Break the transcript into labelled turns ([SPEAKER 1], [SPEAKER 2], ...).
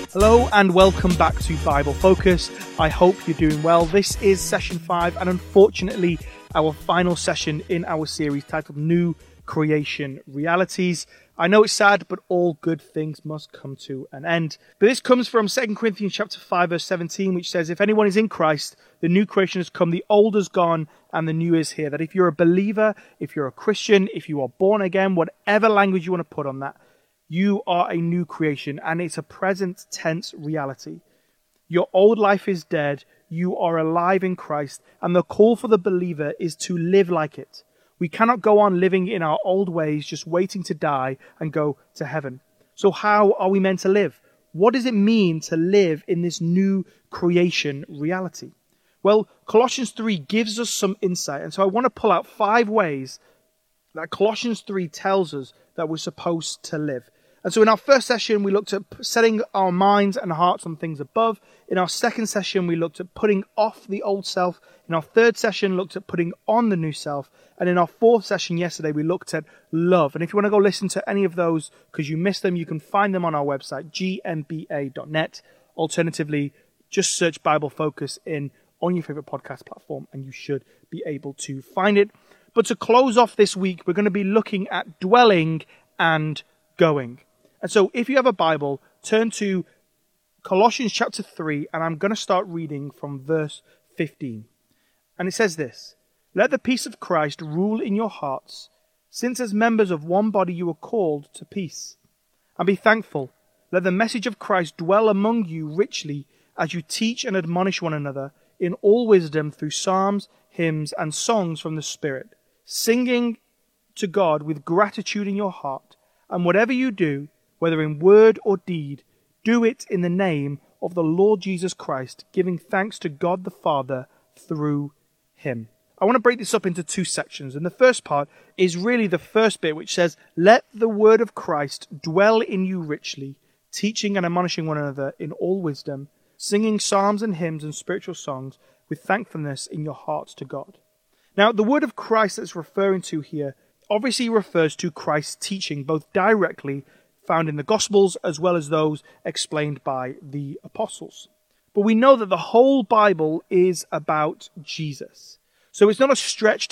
[SPEAKER 1] Hello and welcome back to Bible Focus. I hope you're doing well. This is session 5 and unfortunately our final session in our series titled New Creation Realities. I know it's sad, but all good things must come to an end. But this comes from 2 Corinthians chapter 5 verse 17, which says, if anyone is in Christ, the new creation has come, the old is gone and the new is here. That if you're a believer, if you're a Christian, if you are born again, whatever language you want to put on that, you are a new creation, and it's a present tense reality. Your old life is dead, you are alive in Christ, and the call for the believer is to live like it. We cannot go on living in our old ways, just waiting to die and go to heaven. So how are we meant to live? What does it mean to live in this new creation reality? Well, Colossians 3 gives us some insight, and so I want to pull out 5 ways that Colossians 3 tells us that we're supposed to live. And so in our first session, we looked at setting our minds and hearts on things above. In our second session, we looked at putting off the old self. In our third session, looked at putting on the new self. And in our fourth session yesterday, we looked at love. And if you want to go listen to any of those because you missed them, you can find them on our website, gmba.net. Alternatively, just search Bible Focus on your favorite podcast platform and you should be able to find it. But to close off this week, we're going to be looking at dwelling and going. And so if you have a Bible, turn to Colossians chapter 3, and I'm going to start reading from verse 15. And it says this, let the peace of Christ rule in your hearts, since as members of one body you are called to peace. And be thankful. Let the message of Christ dwell among you richly as you teach and admonish one another in all wisdom through psalms, hymns, and songs from the Spirit, singing to God with gratitude in your heart. And whatever you do, whether in word or deed, do it in the name of the Lord Jesus Christ, giving thanks to God the Father through him. I want to break this up into 2 sections. And the first part is really the first bit, which says, let the word of Christ dwell in you richly, teaching and admonishing one another in all wisdom, singing psalms and hymns and spiritual songs with thankfulness in your hearts to God. Now, the word of Christ that's referring to here obviously refers to Christ's teaching, both directly found in the Gospels as well as those explained by the apostles. But we know that the whole Bible is about Jesus. So it's not a stretch